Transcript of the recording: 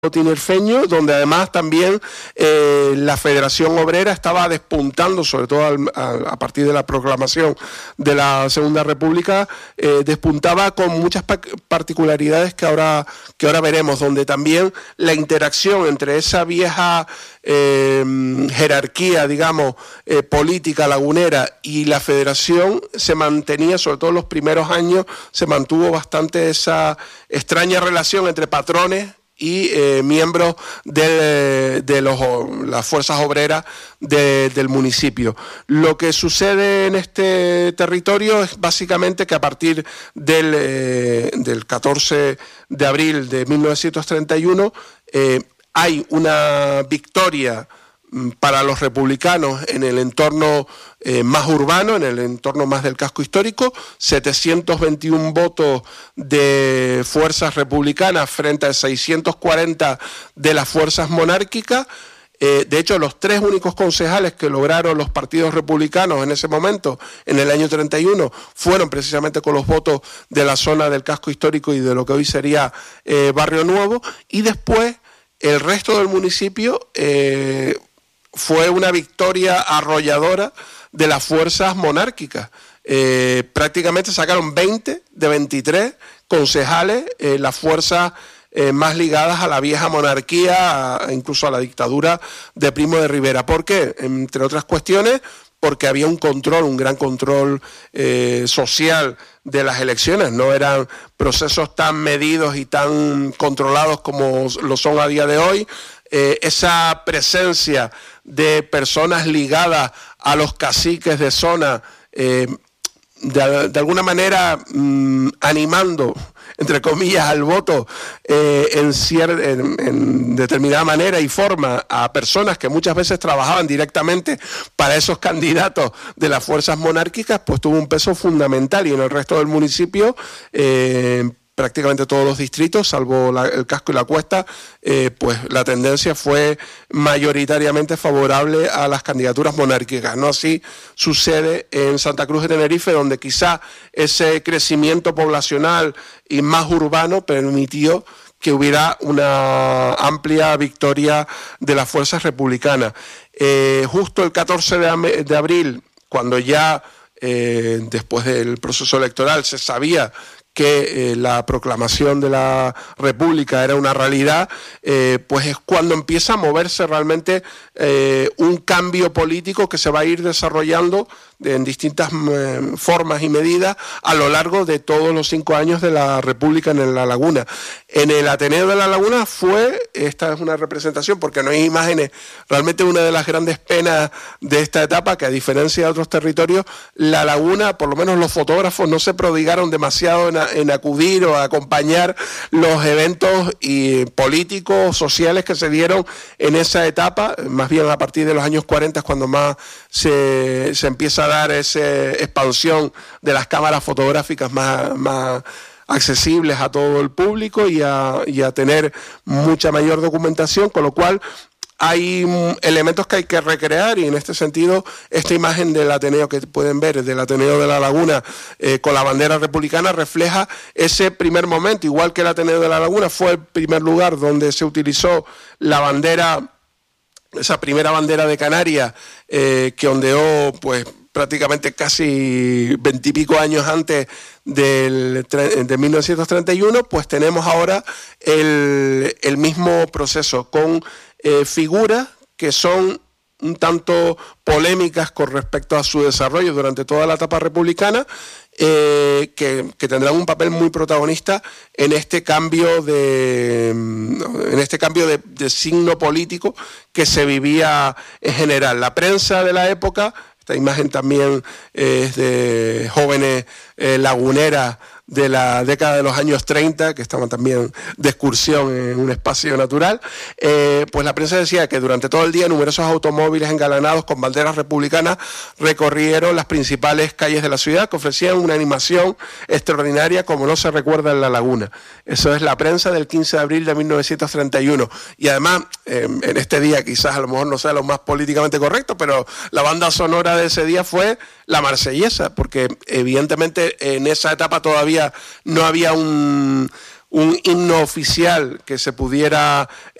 tinerfeño, donde además también la Federación Obrera estaba despuntando, sobre todo a partir de la proclamación de la Segunda República, despuntaba con muchas particularidades que ahora veremos, donde también la interacción entre esa vieja jerarquía, digamos, política lagunera y la Federación se mantenía, sobre todo en los primeros años, se mantuvo bastante esa extraña relación entre patrones y miembros de las fuerzas obreras del municipio. Lo que sucede en este territorio es básicamente que a partir del 14 de abril de 1931 hay una victoria para los republicanos en el entorno más urbano, en el entorno más del casco histórico, 721 votos de fuerzas republicanas frente a 640 de las fuerzas monárquicas. De hecho, los tres únicos concejales que lograron los partidos republicanos en ese momento, en el año 31, fueron precisamente con los votos de la zona del casco histórico y de lo que hoy sería Barrio Nuevo, y después el resto del municipio fue una victoria arrolladora de las fuerzas monárquicas. Prácticamente sacaron 20 de 23 concejales, las fuerzas más ligadas a la vieja monarquía, incluso a la dictadura de Primo de Rivera. ¿Por qué? Entre otras cuestiones, porque había un control, un gran control social de las elecciones. No eran procesos tan medidos y tan controlados como lo son a día de hoy. Esa presencia de personas ligadas a los caciques de zona, de alguna manera animando, entre comillas, al voto en determinada manera y forma a personas que muchas veces trabajaban directamente para esos candidatos de las fuerzas monárquicas, pues tuvo un peso fundamental. Y en el resto del municipio, prácticamente todos los distritos, salvo el casco y la cuesta, pues la tendencia fue mayoritariamente favorable a las candidaturas monárquicas. No así sucede en Santa Cruz de Tenerife, donde quizá ese crecimiento poblacional y más urbano permitió que hubiera una amplia victoria de las fuerzas republicanas. Justo el 14 de abril, cuando ya después del proceso electoral se sabía que la proclamación de la República era una realidad, pues es cuando empieza a moverse realmente un cambio político que se va a ir desarrollando en distintas formas y medidas a lo largo de todos los 5 años de la República en La Laguna. En el Ateneo de La Laguna esta es una representación porque no hay imágenes, realmente una de las grandes penas de esta etapa, que a diferencia de otros territorios, La Laguna, por lo menos los fotógrafos, no se prodigaron demasiado en acudir o a acompañar los eventos políticos, sociales que se dieron en esa etapa. Más bien a partir de los años 40 es cuando más se empieza a dar esa expansión de las cámaras fotográficas más accesibles a todo el público y a tener mucha mayor documentación, con lo cual hay elementos que hay que recrear, y en este sentido esta imagen del Ateneo que pueden ver, del Ateneo de La Laguna con la bandera republicana, refleja ese primer momento. Igual que el Ateneo de La Laguna fue el primer lugar donde se utilizó la bandera, esa primera bandera de Canarias que ondeó pues prácticamente casi 20 y pico años antes de 1931, pues tenemos ahora el mismo proceso con figuras que son un tanto polémicas con respecto a su desarrollo durante toda la etapa republicana, que tendrán un papel muy protagonista en este cambio de signo político que se vivía en general. La prensa de la época, esta imagen también es de jóvenes laguneras de la década de los años 30, que estaban también de excursión en un espacio natural, pues la prensa decía que durante todo el día numerosos automóviles engalanados con banderas republicanas recorrieron las principales calles de la ciudad, que ofrecían una animación extraordinaria como no se recuerda en La Laguna. Eso es la prensa del 15 de abril de 1931. Y además, en este día quizás a lo mejor no sea lo más políticamente correcto, pero la banda sonora de ese día fue la Marsellesa, porque evidentemente en esa etapa todavía no había un un himno oficial que se pudiera